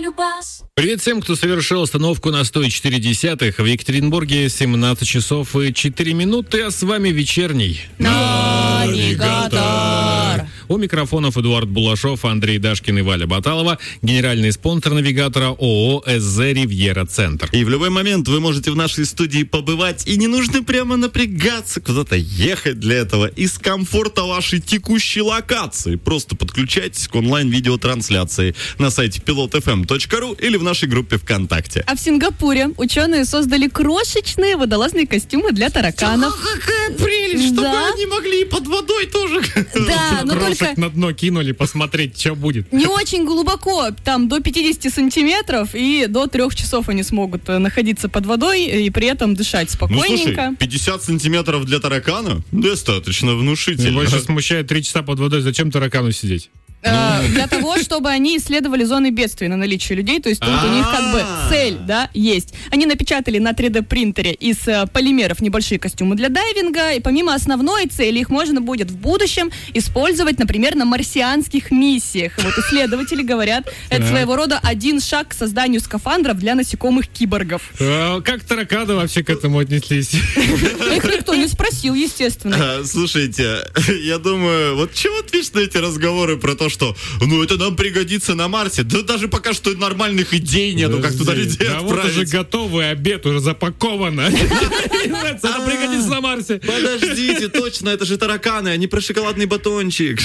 Привет всем, кто совершил остановку на 104,4. В Екатеринбурге 17 часов и 4 минуты, а с вами вечерний Навигатор. У микрофонов Эдуард Булашов, Андрей Дашкин и Валя Баталова, генеральный спонсор навигатора ООО СЗ «Ривьера Центр». И в любой момент вы можете в нашей студии побывать, и не нужно прямо напрягаться, куда-то ехать для этого. Из комфорта вашей текущей локации просто подключайтесь к онлайн-видеотрансляции на сайте pilotfm.ru или в нашей группе ВКонтакте. А в Сингапуре ученые создали крошечные водолазные костюмы для тараканов. Какая прелесть, чтобы Да. они могли и под водой тоже. Да, но только Крошек на дно кинули, посмотреть, что будет. не очень глубоко, там до 50 сантиметров, и до 3 часов они смогут находиться под водой и при этом дышать Ну, слушай, спокойненько. 50 сантиметров для таракана достаточно внушительно. Больше смущает 3 часа под водой. Зачем таракану сидеть? Для того, чтобы они исследовали зоны бедствия на наличие людей, то есть тут у них как бы цель, да, есть. Они напечатали на 3D-принтере из полимеров небольшие костюмы для дайвинга, и помимо основной цели их можно будет в будущем использовать, например, на марсианских миссиях. Вот исследователи говорят, это своего рода один шаг к созданию скафандров для насекомых-киборгов. Как тараканы вообще к этому отнеслись? Их никто не спросил, естественно. Слушайте, я думаю, вот чего ты пишешь на эти разговоры про то, что, ну, это нам пригодится на Марсе? Да даже пока что нормальных идей нету, как туда людей Да вот уже отправить. готовый обед, уже запаковано. Это пригодится на Марсе. Подождите, точно, это же тараканы, а не про шоколадный батончик.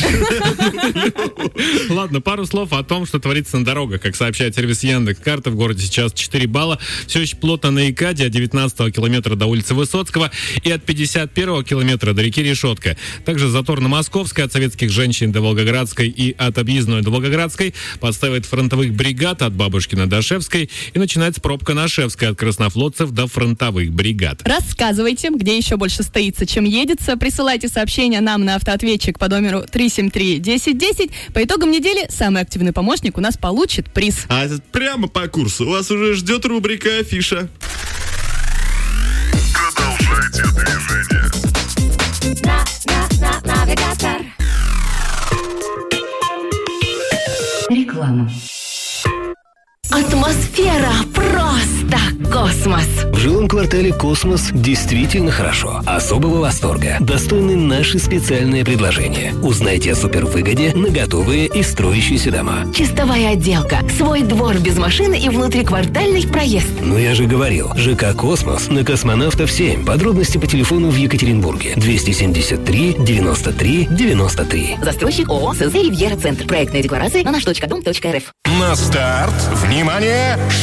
Ладно, пару слов о том, что творится на дорогах. Как сообщает сервис Яндекс.Карты, в городе сейчас 4 балла. Все еще плотно на Икаде от 19-го километра до улицы Высоцкого и от 51-го километра до реки Решетка. Также затор на Московской от Советских женщин до Волгоградской и от Объездной до Волгоградской. Подставит фронтовых бригад от Бабушкина до Шевской. И начинается пробка на Шевской от краснофлотцев до фронтовых бригад. Рассказывайте, где еще больше стоится, чем едется. Присылайте сообщения нам на автоответчик по номеру 373-1010. По итогам недели самый активный помощник у нас получит приз. А это прямо по курсу. Вас уже ждет рубрика «Афиша». Продолжайте движение. Навигатор. Реклама. Атмосфера просто космос. В жилом квартале «Космос» действительно хорошо. Особого восторга достойны наши специальные предложения. Узнайте о супервыгоде на готовые и строящиеся дома. Чистовая отделка, свой двор без машины и внутриквартальный проезд. Ну я же говорил, ЖК «Космос» на Космонавтов 7. Подробности по телефону в Екатеринбурге. 273 93 93. Застройщик ООО СЗ «Ривьера Центр». Проектная декларация на наш.дом.рф. На старт. Внимание!